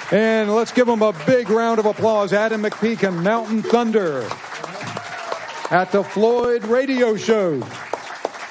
And let's give them a big round of applause. Adam McPeak and Mountain Thunder at the Floyd Radio Show.